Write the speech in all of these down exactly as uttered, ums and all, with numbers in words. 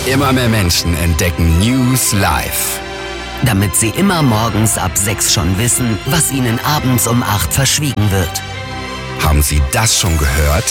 Immer mehr Menschen entdecken News Live. Damit sie immer morgens ab sechs schon wissen, was ihnen abends um acht verschwiegen wird. Haben Sie das schon gehört?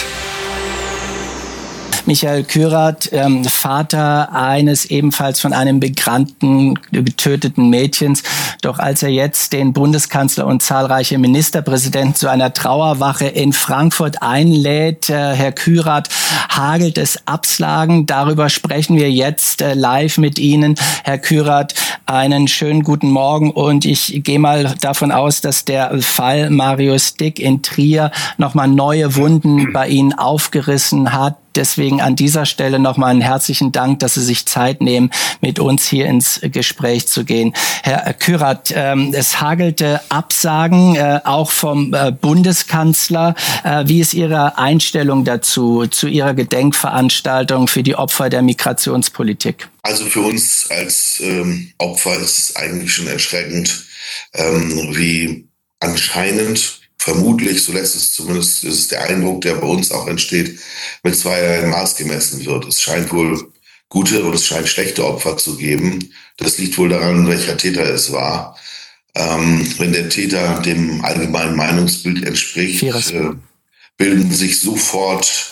Michael Kürath, ähm, Vater eines ebenfalls von einem Migranten getöteten Mädchens. Doch als er jetzt den Bundeskanzler und zahlreiche Ministerpräsidenten zu einer Trauerwache in Frankfurt einlädt, äh, Herr Kürath, hagelt es Absagen. Darüber sprechen wir jetzt äh, live mit Ihnen. Herr Kürath, einen schönen guten Morgen, und ich gehe mal davon aus, dass der Fall Marius Dick in Trier nochmal neue Wunden bei Ihnen aufgerissen hat. Deswegen an dieser Stelle nochmal einen herzlichen Dank, dass Sie sich Zeit nehmen, mit uns hier ins Gespräch zu gehen. Herr Kürath, ähm, es hagelte Absagen, äh, auch vom äh, Bundeskanzler. Äh, wie ist Ihre Einstellung dazu, zu Ihrer Gedenkveranstaltung für die Opfer der Migrationspolitik? Also für uns als ähm, Opfer ist es eigentlich schon erschreckend, ähm, wie anscheinend, vermutlich, so lässt es zumindest, ist es der Eindruck, der bei uns auch entsteht, mit zweierlei Maß gemessen wird. Es scheint wohl gute und es scheint schlechte Opfer zu geben. Das liegt wohl daran, welcher Täter es war. Ähm, wenn der Täter dem allgemeinen Meinungsbild entspricht, äh, bilden sich sofort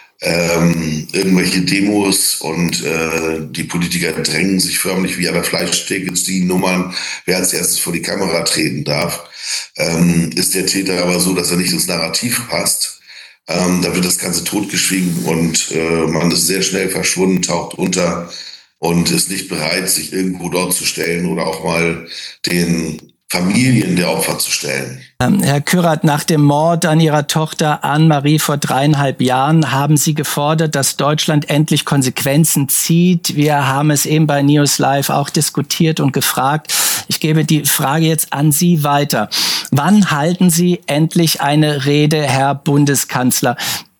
ähm, irgendwelche Demos und äh, die Politiker drängen sich förmlich wie an der Fleischtheke, ziehen Nummern, wer als erstes vor die Kamera treten darf. Ähm, ist der Täter aber so, dass er nicht ins Narrativ passt, ähm, da wird das Ganze totgeschwiegen und äh, man ist sehr schnell verschwunden, taucht unter und ist nicht bereit, sich irgendwo dort zu stellen oder auch mal den Familien der Opfer zu stellen. Ähm, Herr Kürath, nach dem Mord an Ihrer Tochter Anne-Marie vor dreieinhalb Jahren haben Sie gefordert, dass Deutschland endlich Konsequenzen zieht. Wir haben es eben bei News Live auch diskutiert und gefragt. Ich gebe die Frage jetzt an Sie weiter. Wann halten Sie endlich eine Rede, Herr Bundeskanzler?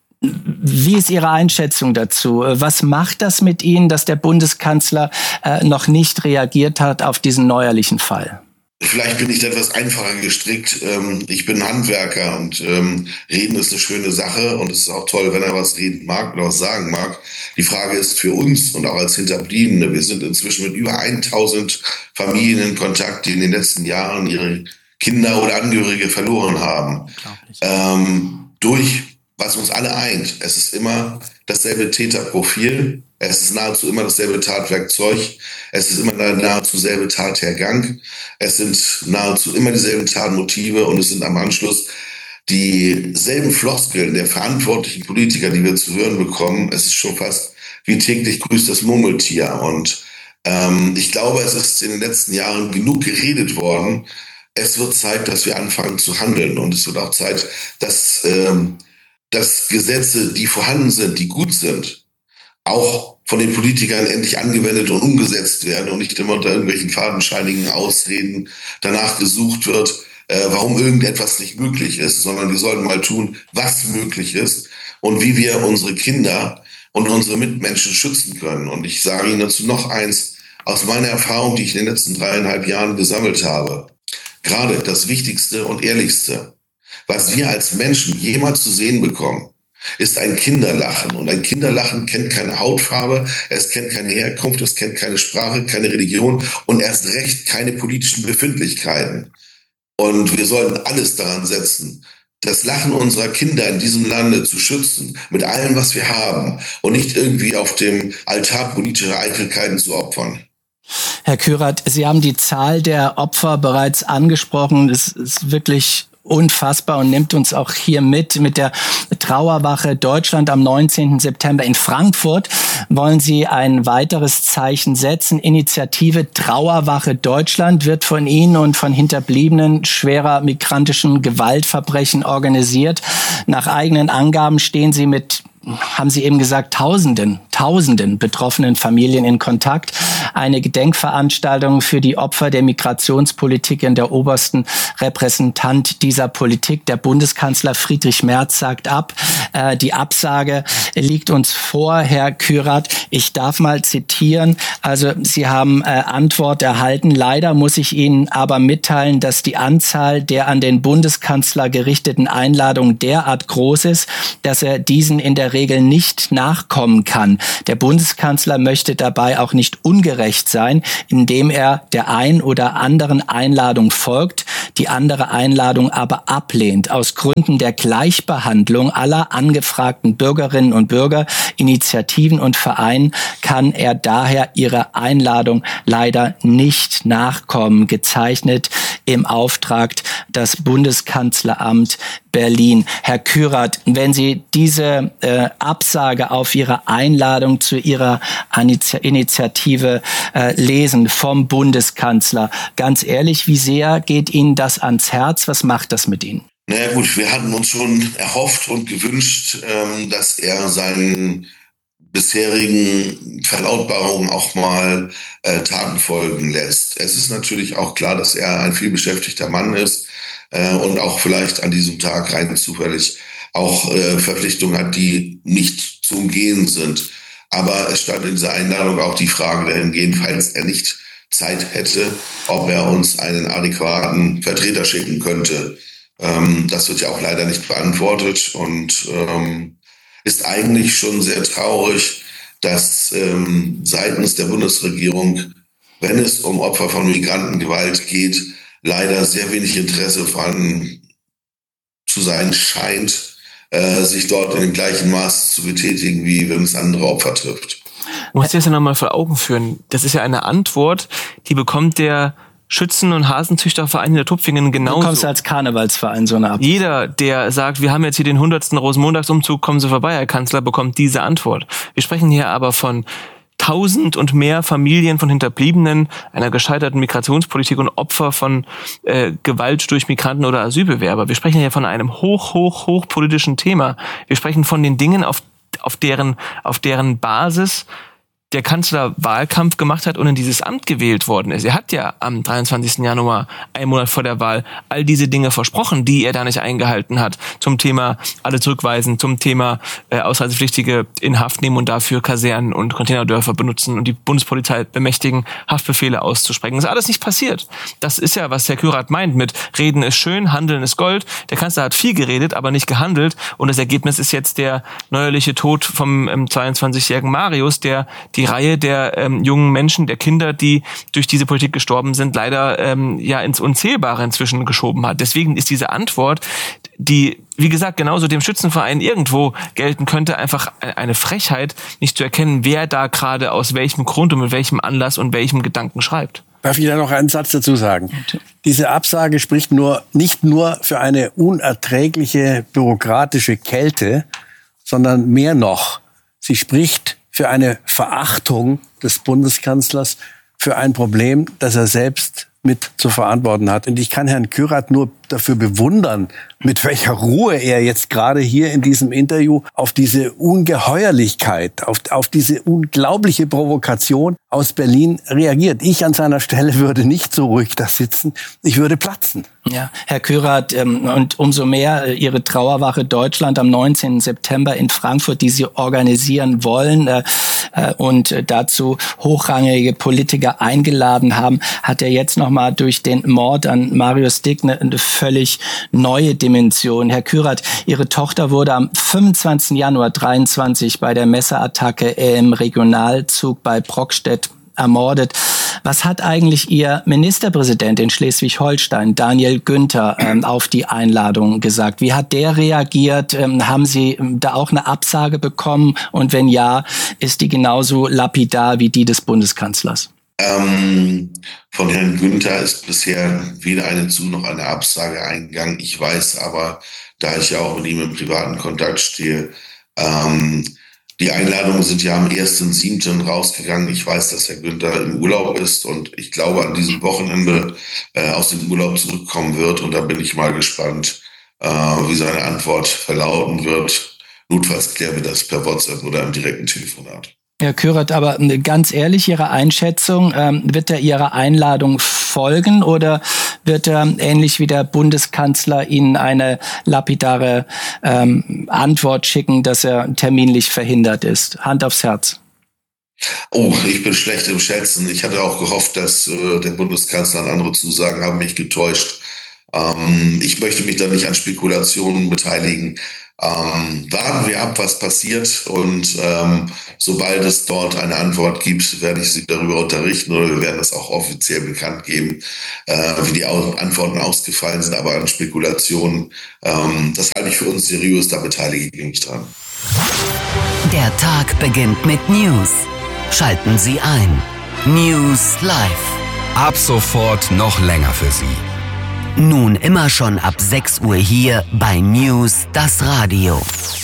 Wie ist Ihre Einschätzung dazu? Was macht das mit Ihnen, dass der Bundeskanzler äh, noch nicht reagiert hat auf diesen neuerlichen Fall? Vielleicht bin ich da etwas einfacher gestrickt. Ich bin Handwerker und reden ist eine schöne Sache und es ist auch toll, wenn er was reden mag oder was sagen mag. Die Frage ist für uns und auch als Hinterbliebene, wir sind inzwischen mit über tausend Familien in Kontakt, die in den letzten Jahren ihre Kinder oder Angehörige verloren haben. Ähm, durch, was uns alle eint, es ist immer dasselbe Täterprofil, es ist nahezu immer dasselbe Tatwerkzeug, es ist immer nahezu selbe Tathergang, es sind nahezu immer dieselben Tatmotive und es sind am Anschluss dieselben Floskeln der verantwortlichen Politiker, die wir zu hören bekommen. Es ist schon fast wie täglich grüßt das Murmeltier. Und ähm, ich glaube, es ist in den letzten Jahren genug geredet worden. Es wird Zeit, dass wir anfangen zu handeln und es wird auch Zeit, dass, ähm, dass Gesetze, die vorhanden sind, die gut sind, auch von den Politikern endlich angewendet und umgesetzt werden und nicht immer unter irgendwelchen fadenscheinigen Ausreden danach gesucht wird, äh, warum irgendetwas nicht möglich ist, sondern wir sollten mal tun, was möglich ist und wie wir unsere Kinder und unsere Mitmenschen schützen können. Und ich sage Ihnen dazu noch eins aus meiner Erfahrung, die ich in den letzten dreieinhalb Jahren gesammelt habe. Gerade das Wichtigste und Ehrlichste, was wir als Menschen jemals zu sehen bekommen, ist ein Kinderlachen. Und ein Kinderlachen kennt keine Hautfarbe, es kennt keine Herkunft, es kennt keine Sprache, keine Religion und erst recht keine politischen Befindlichkeiten. Und wir sollten alles daran setzen, das Lachen unserer Kinder in diesem Lande zu schützen, mit allem, was wir haben, und nicht irgendwie auf dem Altar politischer Eitelkeiten zu opfern. Herr Kürath, Sie haben die Zahl der Opfer bereits angesprochen. Es ist wirklich unfassbar und nimmt uns auch hier mit. Mit der Trauerwache Deutschland am neunzehnten September in Frankfurt wollen Sie ein weiteres Zeichen setzen. Initiative Trauerwache Deutschland wird von Ihnen und von Hinterbliebenen schwerer migrantischen Gewaltverbrechen organisiert. Nach eigenen Angaben stehen Sie mit, haben Sie eben gesagt, Tausenden, Tausenden betroffenen Familien in Kontakt. eine Gedenkveranstaltung für die Opfer der Migrationspolitik in der obersten Repräsentant dieser Politik, der Bundeskanzler Friedrich Merz, sagt ab. Äh, die Absage liegt uns vor, Herr Kürath. Ich darf mal zitieren. Also Sie haben äh, Antwort erhalten. Leider muss ich Ihnen aber mitteilen, dass die Anzahl der an den Bundeskanzler gerichteten Einladungen derart groß ist, dass er diesen in der Regel nicht nachkommen kann. Der Bundeskanzler möchte dabei auch nicht ungerecht sein, indem er der ein oder anderen Einladung folgt, die andere Einladung aber ablehnt. Aus Gründen der Gleichbehandlung aller angefragten Bürgerinnen und Bürger, Initiativen und Vereinen kann er daher ihrer Einladung leider nicht nachkommen. Gezeichnet im Auftrag das Bundeskanzleramt Berlin. Herr Kürath, wenn Sie diese äh, Absage auf Ihre Einladung zu Ihrer Initiative äh, lesen vom Bundeskanzler, ganz ehrlich, wie sehr geht Ihnen das ans Herz? Was macht das mit Ihnen? Naja gut, wir hatten uns schon erhofft und gewünscht, ähm, dass er seinen bisherigen Verlautbarungen auch mal äh, Taten folgen lässt. Es ist natürlich auch klar, dass er ein vielbeschäftigter Mann ist äh, und auch vielleicht an diesem Tag rein zufällig auch äh, Verpflichtungen hat, die nicht zu umgehen sind. Aber es stand in dieser Einladung auch die Frage dahingehend, falls er nicht Zeit hätte, ob er uns einen adäquaten Vertreter schicken könnte. Ähm, das wird ja auch leider nicht beantwortet und ähm, ist eigentlich schon sehr traurig, dass ähm, seitens der Bundesregierung, wenn es um Opfer von Migrantengewalt geht, leider sehr wenig Interesse vorhanden zu sein scheint, äh, sich dort in dem gleichen Maß zu betätigen, wie wenn es andere Opfer trifft. Man muss sich das ja nochmal vor Augen führen. Das ist ja eine Antwort, die bekommt der Schützen- und Hasenzüchterverein in der Tupfingen genauso. Du kommst als Karnevalsverein so eine Ab. Jeder, der sagt, wir haben jetzt hier den hundertsten Rosenmontagsumzug, kommen Sie vorbei, Herr Kanzler, bekommt diese Antwort. Wir sprechen hier aber von tausend und mehr Familien von Hinterbliebenen einer gescheiterten Migrationspolitik und Opfer von äh, Gewalt durch Migranten oder Asylbewerber. Wir sprechen hier von einem hoch, hoch, hoch politischen Thema. Wir sprechen von den Dingen, auf, auf deren, auf deren Basis der Kanzler Wahlkampf gemacht hat und in dieses Amt gewählt worden ist. Er hat ja am dreiundzwanzigsten Januar, einen Monat vor der Wahl, all diese Dinge versprochen, die er da nicht eingehalten hat. Zum Thema alle zurückweisen, zum Thema äh, Ausreisepflichtige in Haft nehmen und dafür Kasernen und Containerdörfer benutzen und die Bundespolizei bemächtigen, Haftbefehle auszusprechen. Das ist alles nicht passiert. Das ist ja, was Herr Kürath meint mit Reden ist schön, Handeln ist Gold. Der Kanzler hat viel geredet, aber nicht gehandelt und das Ergebnis ist jetzt der neuerliche Tod vom ähm, zweiundzwanzigjährigen Marius, der die Reihe der ähm, jungen Menschen, der Kinder, die durch diese Politik gestorben sind, leider ähm, ja ins Unzählbare inzwischen geschoben hat. Deswegen ist diese Antwort, die, wie gesagt, genauso dem Schützenverein irgendwo gelten könnte, einfach eine Frechheit, nicht zu erkennen, wer da gerade aus welchem Grund und mit welchem Anlass und welchem Gedanken schreibt. Darf ich da noch einen Satz dazu sagen? Diese Absage spricht nur nicht nur für eine unerträgliche bürokratische Kälte, sondern mehr noch. Sie spricht für eine Verachtung des Bundeskanzlers für ein Problem, das er selbst mit zu verantworten hat. Und ich kann Herrn Kürath nur dafür bewundern, mit welcher Ruhe er jetzt gerade hier in diesem Interview auf diese Ungeheuerlichkeit, auf, auf diese unglaubliche Provokation aus Berlin reagiert. Ich an seiner Stelle würde nicht so ruhig da sitzen, ich würde platzen. Ja, Herr Kürath, ähm, und umso mehr äh, Ihre Trauerwache Deutschland am neunzehnten September in Frankfurt, die Sie organisieren wollen äh, äh, und äh, dazu hochrangige Politiker eingeladen haben, hat er jetzt nochmal durch den Mord an Marius Dick eine, eine völlig neue Dimension. Herr Kürath, Ihre Tochter wurde am fünfundzwanzigsten Januar dreiundzwanzig bei der Messerattacke im Regionalzug bei Brockstedt ermordet. Was hat eigentlich Ihr Ministerpräsident in Schleswig-Holstein, Daniel Günther, ähm, auf die Einladung gesagt? Wie hat der reagiert? Ähm, haben Sie ähm, da auch eine Absage bekommen? Und wenn ja, ist die genauso lapidar wie die des Bundeskanzlers? Ähm, von Herrn Günther ist bisher weder eine Zu- noch eine Absage eingegangen. Ich weiß aber, da ich ja auch mit ihm im privaten Kontakt stehe, ähm, die Einladungen sind ja am ersten siebten rausgegangen. Ich weiß, dass Herr Günther im Urlaub ist und ich glaube, an diesem Wochenende äh, aus dem Urlaub zurückkommen wird. Und da bin ich mal gespannt, äh, wie seine Antwort verlauten wird. Notfalls klären wir das per WhatsApp oder im direkten Telefonat. Herr Kürath, aber ganz ehrlich, Ihre Einschätzung, ähm, wird er Ihrer Einladung folgen oder wird er ähnlich wie der Bundeskanzler Ihnen eine lapidare ähm, Antwort schicken, dass er terminlich verhindert ist? Hand aufs Herz. Oh, ich bin schlecht im Schätzen. Ich hatte auch gehofft, dass äh, der Bundeskanzler und andere Zusagen haben mich getäuscht. Ähm, ich möchte mich da nicht an Spekulationen beteiligen. Ähm, warten wir ab, was passiert, und ähm, sobald es dort eine Antwort gibt, werde ich Sie darüber unterrichten, oder wir werden das auch offiziell bekannt geben, äh, wie die Au- Antworten ausgefallen sind. Aber an Spekulationen, ähm, das halte ich für uns seriös, da beteilige ich mich dran. Der Tag beginnt mit News. Schalten Sie ein. News Live. Ab sofort noch länger für Sie. Nun immer schon ab sechs Uhr hier bei News, das Radio.